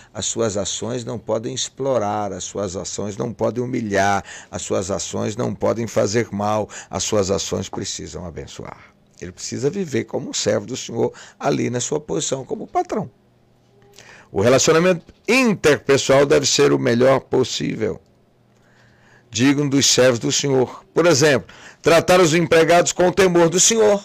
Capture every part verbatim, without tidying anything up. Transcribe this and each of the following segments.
as suas ações não podem explorar, as suas ações não podem humilhar, as suas ações não podem fazer mal, as suas ações precisam abençoar. Ele precisa viver como um servo do Senhor ali na sua posição como patrão. O relacionamento interpessoal deve ser o melhor possível, digno dos servos do Senhor. Por exemplo, tratar os empregados com o temor do Senhor.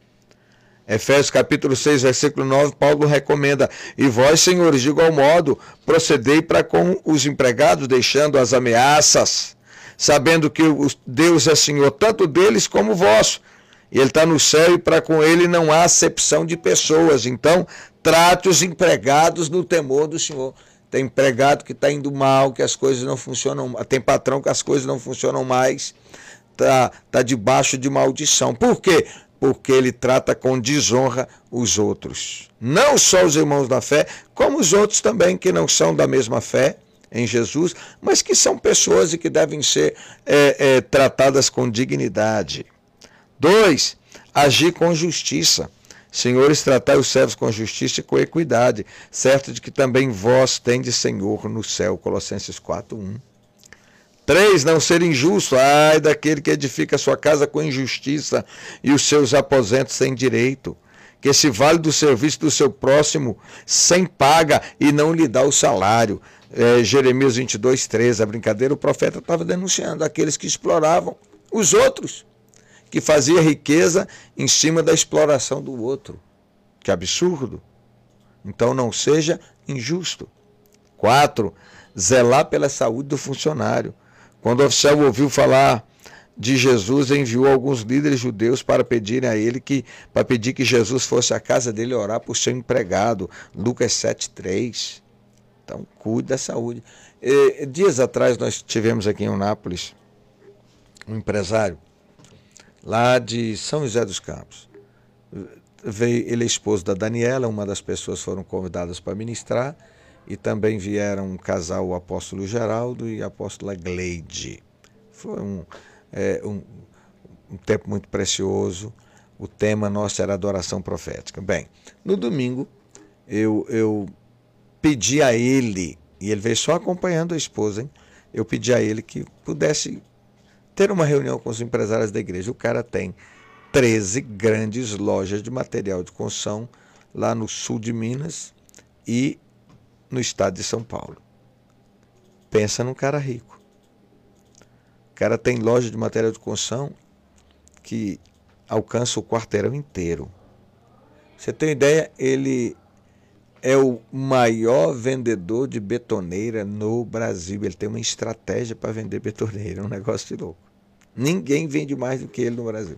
Efésios capítulo seis, versículo nove, Paulo recomenda: e vós, senhores, de igual modo, procedei para com os empregados, deixando as ameaças, sabendo que Deus é Senhor tanto deles como vosso. E Ele está no céu e para com Ele não há acepção de pessoas. Então, trate os empregados no temor do Senhor. Tem empregado que está indo mal, que as coisas não funcionam, tem patrão que as coisas não funcionam mais, está tá debaixo de maldição. Por quê? Porque ele trata com desonra os outros. Não só os irmãos da fé, como os outros também que não são da mesma fé em Jesus, mas que são pessoas e que devem ser é, é, tratadas com dignidade. Dois, agir com justiça. Senhores, tratai os servos com justiça e com equidade, certo de que também vós tendes Senhor no céu. Colossenses quatro, um. Três, não ser injusto. Ai daquele que edifica a sua casa com injustiça e os seus aposentos sem direito, que se vale do serviço do seu próximo sem paga e não lhe dá o salário. É, Jeremias vinte e dois, treze. A brincadeira, o profeta estava denunciando aqueles que exploravam os outros, que fazia riqueza em cima da exploração do outro. Que absurdo. Então não seja injusto. Quatro, zelar pela saúde do funcionário. Quando o oficial ouviu falar de Jesus, enviou alguns líderes judeus para pedirem a ele que, para pedir que Jesus fosse à casa dele orar por seu empregado. Lucas sete, três. Então, cuide da saúde. E, dias atrás nós tivemos aqui em Eunápolis um empresário lá de São José dos Campos. Veio, ele é esposo da Daniela, uma das pessoas foram convidadas para ministrar, e também vieram um casal, o apóstolo Geraldo e a apóstola Gleide. Foi um, é, um, um tempo muito precioso. O tema nosso era adoração profética. Bem, no domingo eu, eu pedi a ele, e ele veio só acompanhando a esposa, hein? Eu pedi a ele que pudesse ter uma reunião com os empresários da igreja. O cara tem treze grandes lojas de material de construção lá no sul de Minas e no estado de São Paulo. Pensa num cara rico. O cara tem loja de material de construção que alcança o quarteirão inteiro. Você tem ideia, ele é o maior vendedor de betoneira no Brasil. Ele tem uma estratégia para vender betoneira, é um negócio de louco. Ninguém vende mais do que ele no Brasil.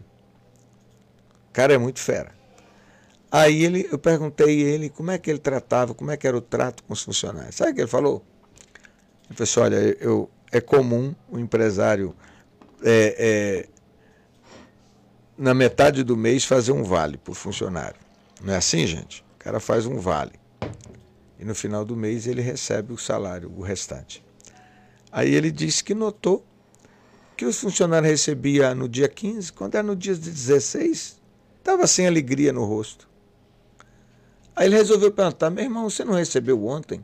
O cara é muito fera. Aí ele, eu perguntei a ele como é que ele tratava, como é que era o trato com os funcionários. Sabe o que ele falou? Ele falou assim, olha, eu, é comum o empresário, é, é, na metade do mês, fazer um vale para o funcionário. Não é assim, gente? O cara faz um vale. E no final do mês ele recebe o salário, o restante. Aí ele disse que notou que os funcionários recebiam no dia quinze, quando era no dia dezesseis, estava sem alegria no rosto. Aí ele resolveu perguntar, meu irmão, você não recebeu ontem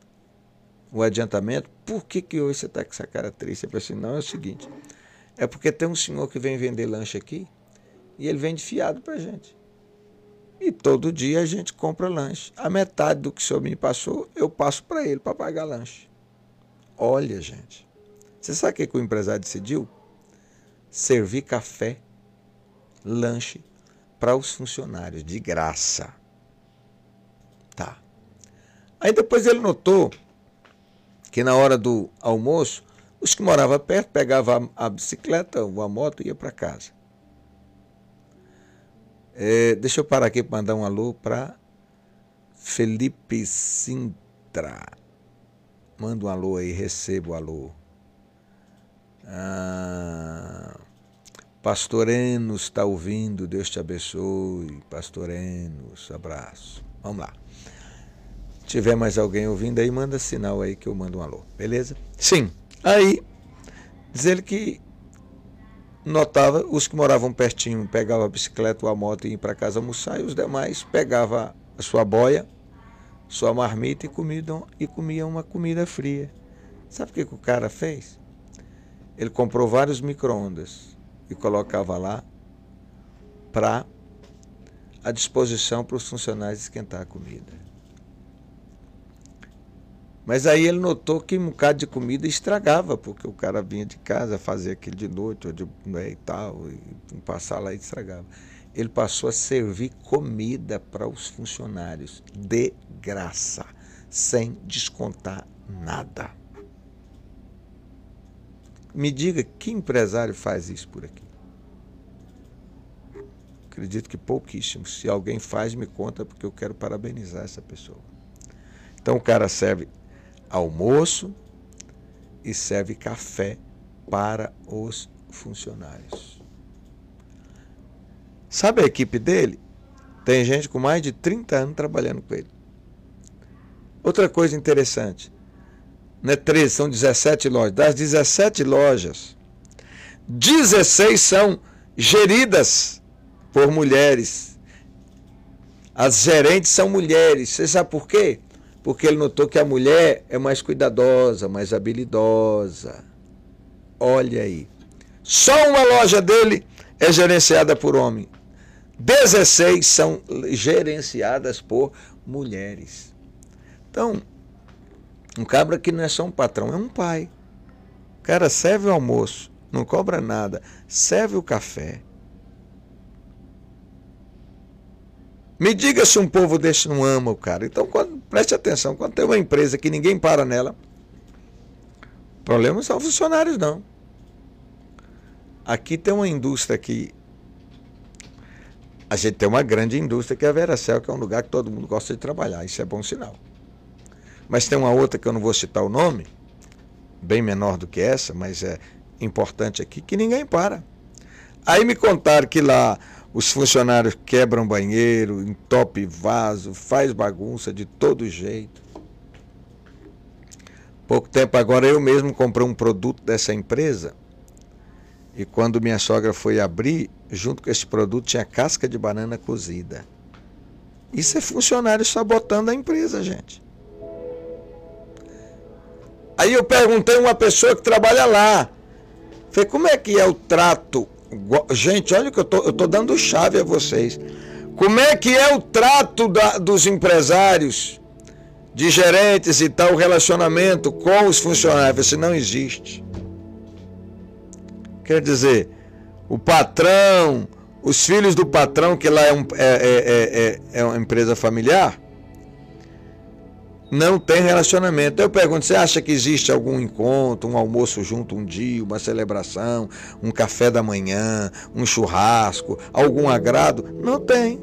o adiantamento? Por que, que hoje você está com essa cara triste? Eu falei assim, não, é o seguinte, é porque tem um senhor que vem vender lanche aqui e ele vende fiado para a gente. E todo dia a gente compra lanche. A metade do que o senhor me passou, eu passo para ele para pagar lanche. Olha, gente, você sabe o que, que o empresário decidiu? Servir café, lanche para os funcionários, de graça. Tá. Aí depois ele notou que na hora do almoço, os que moravam perto pegavam a, a bicicleta ou a moto e iam para casa. É, deixa eu parar aqui para mandar um alô para Felipe Sintra. Manda um alô aí, recebo o alô. Ah, Pastor Enos está ouvindo, Deus te abençoe. Pastor Enos, abraço. Vamos lá. Se tiver mais alguém ouvindo aí, manda sinal aí que eu mando um alô, beleza? Sim, aí, diz ele que notava, os que moravam pertinho pegavam a bicicleta ou a moto e iam para casa almoçar, e os demais pegavam a sua boia, sua marmita e, comida, e comia uma comida fria. Sabe o que, que o cara fez? Ele comprou vários micro-ondas e colocava lá para à disposição para os funcionários esquentar a comida. Mas aí ele notou que um bocado de comida estragava, porque o cara vinha de casa, fazia aquilo de noite ou de, né, e tal, e passar lá e estragava. Ele passou a servir comida para os funcionários, de graça, sem descontar nada. Me diga, que empresário faz isso por aqui? Acredito que pouquíssimos. Se alguém faz, me conta, porque eu quero parabenizar essa pessoa. Então o cara serve almoço e serve café para os funcionários. Sabe a equipe dele? Tem gente com mais de trinta anos trabalhando com ele. Outra coisa interessante, não é treze, são dezessete lojas. Das dezessete lojas, dezesseis são geridas por mulheres. As gerentes são mulheres. Você sabe por quê? Porque ele notou que a mulher é mais cuidadosa, mais habilidosa. Olha aí. Só uma loja dele é gerenciada por homem. dezesseis são gerenciadas por mulheres. Então, um cabra que não é só um patrão, é um pai. O cara serve o almoço, não cobra nada, serve o café. Me diga se um povo desse não ama o cara. Então, quando, preste atenção, quando tem uma empresa que ninguém para nela, o problema não são funcionários, não. Aqui tem uma indústria que... A gente tem uma grande indústria que é a Veracel, que é um lugar que todo mundo gosta de trabalhar. Isso é bom sinal. Mas tem uma outra que eu não vou citar o nome, bem menor do que essa, mas é importante aqui, que ninguém para. Aí me contaram que lá os funcionários quebram banheiro, entopem vaso, faz bagunça de todo jeito. Pouco tempo agora eu mesmo comprei um produto dessa empresa e quando minha sogra foi abrir, junto com esse produto tinha casca de banana cozida. Isso é funcionário sabotando a empresa, gente. Aí eu perguntei a uma pessoa que trabalha lá, falei, como é que é o trato? Gente, olha que eu tô, eu tô dando chave a vocês. Como é que é o trato da, dos empresários, de gerentes e tal, o relacionamento com os funcionários? Isso não existe. Quer dizer, o patrão, os filhos do patrão, que lá é, um, é, é, é, é uma empresa familiar, não tem relacionamento. Eu pergunto, você acha que existe algum encontro, um almoço junto um dia, uma celebração, um café da manhã, um churrasco, algum agrado? Não tem.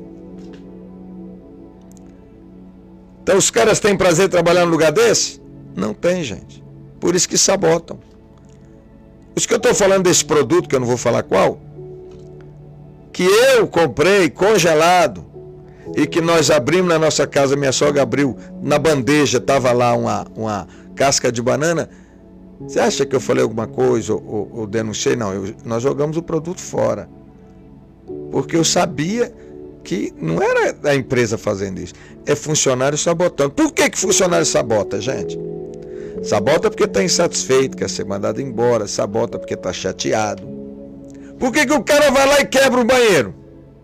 Então os caras têm prazer em trabalhar num lugar desse? Não tem, gente. Por isso que sabotam. Os que eu estou falando desse produto, que eu não vou falar qual, que eu comprei congelado, e que nós abrimos na nossa casa, minha sogra abriu, na bandeja estava lá uma, uma casca de banana. Você acha que eu falei alguma coisa ou, ou, ou denunciei? Não, eu, nós jogamos o produto fora. Porque eu sabia que não era a empresa fazendo isso, é funcionário sabotando. Por que que funcionário sabota, gente? Sabota porque está insatisfeito, quer ser mandado embora, sabota porque está chateado. Por que que o cara vai lá e quebra o banheiro?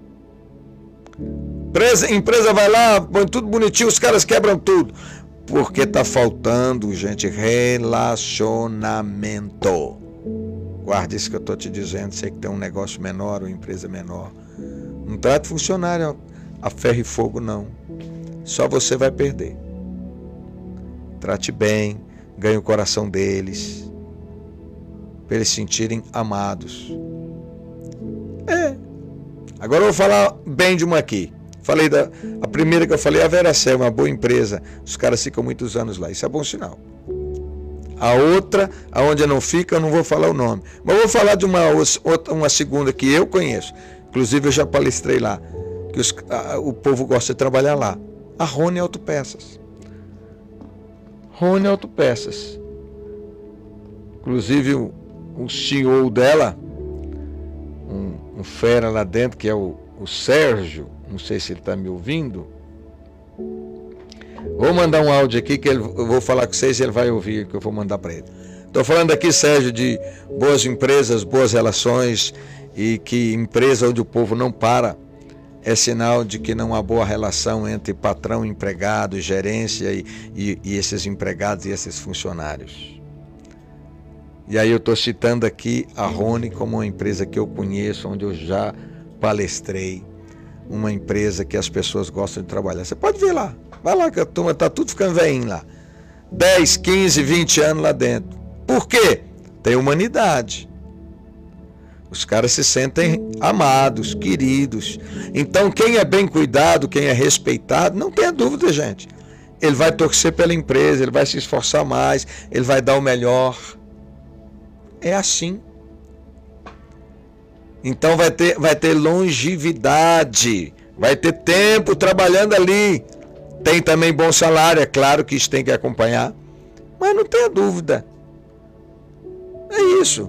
Empresa, empresa vai lá, põe tudo bonitinho, os caras quebram tudo. Porque está faltando, gente, relacionamento. Guarda isso que eu estou te dizendo, sei que tem um negócio menor, uma empresa menor. Não trate funcionário a ferro e fogo, não. Só você vai perder. Trate bem, ganhe o coração deles, para eles se sentirem amados. É. Agora eu vou falar bem de uma aqui. Falei da, a primeira que eu falei, a Veracel, uma boa empresa. Os caras ficam muitos anos lá, isso é bom sinal. A outra, aonde não fica, eu não vou falar o nome. Mas eu vou falar de uma, outra, uma segunda que eu conheço. Inclusive eu já palestrei lá. Que os, a, o povo gosta de trabalhar lá. A Rony Autopeças. Rony Autopeças. Inclusive o, o C E O dela, um, um fera lá dentro, que é o, o Sérgio, não sei se ele está me ouvindo, Vou mandar um áudio aqui que ele, eu vou falar com vocês e ele vai ouvir, que eu vou mandar para ele. Estou falando aqui, Sérgio, de boas empresas, boas relações, e que empresa onde o povo não para é sinal de que não há boa relação entre patrão, empregado, gerência e, e, e esses empregados e esses funcionários. E aí eu estou citando aqui a Rony como uma empresa que eu conheço, onde eu já palestrei, uma empresa que as pessoas gostam de trabalhar. Você pode ver lá, vai lá que a turma está tudo ficando velhinho lá. dez, quinze, vinte anos lá dentro. Por quê? Tem humanidade. Os caras se sentem amados, queridos. Então quem é bem cuidado, quem é respeitado, não tenha dúvida, gente. Ele vai torcer pela empresa, ele vai se esforçar mais, ele vai dar o melhor. É assim. Então vai ter, vai ter longevidade, vai ter tempo trabalhando ali. Tem também bom salário, é claro que isso tem que acompanhar. Mas não tenha dúvida. É isso.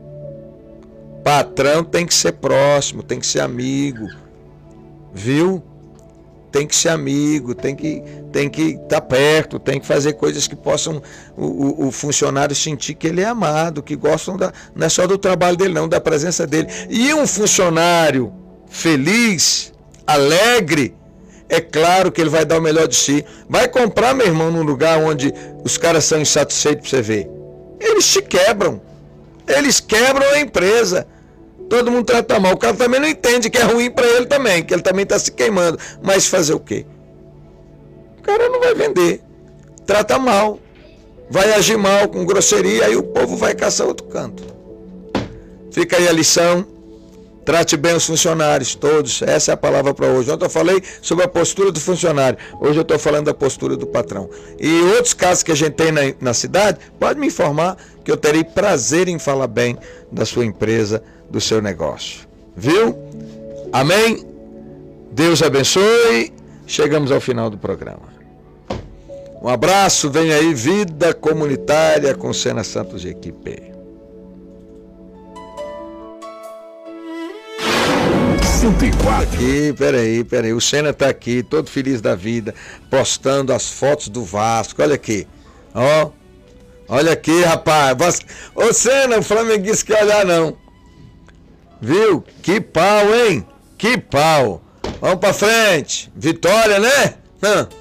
Patrão tem que ser próximo, tem que ser amigo. Viu? Tem que ser amigo, tem que tem que estar perto, tem que fazer coisas que possam o, o, o funcionário sentir que ele é amado, que gostam da, não é só do trabalho dele, não, da presença dele. E um funcionário feliz, alegre, é claro que ele vai dar o melhor de si. Vai comprar, meu irmão, num lugar onde os caras são insatisfeitos para você ver. Eles te quebram. Eles quebram a empresa. Todo mundo trata mal. O cara também não entende que é ruim para ele também, que ele também está se queimando. Mas fazer o quê? O cara não vai vender. Trata mal. Vai agir mal, com grosseria, aí o povo vai caçar outro canto. Fica aí a lição. Trate bem os funcionários, todos. Essa é a palavra para hoje. Ontem eu falei sobre a postura do funcionário. Hoje eu estou falando da postura do patrão. E outros casos que a gente tem na, na cidade, pode me informar que eu terei prazer em falar bem da sua empresa, do seu negócio. Viu? Amém? Deus abençoe. Chegamos ao final do programa. Um abraço. Vem aí Vida Comunitária com Sena Santos e equipe. cento e quatro. Aqui, peraí, peraí. O Sena tá aqui, todo feliz da vida, postando as fotos do Vasco. Olha aqui. Ó. Olha aqui, rapaz. Ô, Sena, o flamenguista quer olhar, não. Viu? Que pau, hein? Que pau. Vamos pra frente. Vitória, né? Hã?